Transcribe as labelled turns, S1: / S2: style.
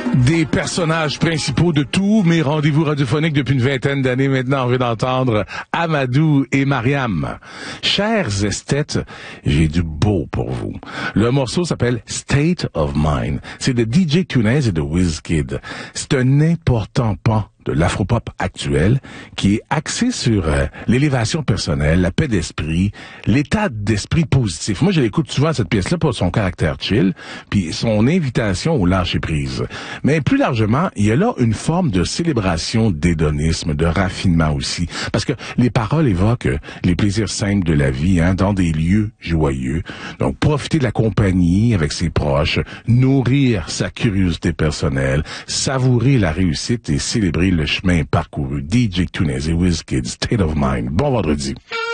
S1: Des personnages principaux de tous mes rendez-vous radiophoniques depuis une vingtaine d'années maintenant. On vient d'entendre Amadou et Mariam. Chers esthètes, j'ai du beau pour vous. Le morceau s'appelle State of Mind. C'est de DJ Tunes et de Wizkid. C'est un important pan de l'afropop actuel qui est axé sur l'élévation personnelle, la paix d'esprit, l'état d'esprit positif. Moi, je l'écoute souvent, cette pièce-là, pour son caractère chill, puis son invitation au lâcher-prise. Mais plus largement, il y a là une forme de célébration d'hédonisme, de raffinement aussi, parce que les paroles évoquent les plaisirs simples de la vie, dans des lieux joyeux. Donc, profiter de la compagnie avec ses proches, nourrir sa curiosité personnelle, savourer la réussite et célébrer le chemin parcouru. DJ Tunes et Wizkid, State of Mind. Bon vendredi.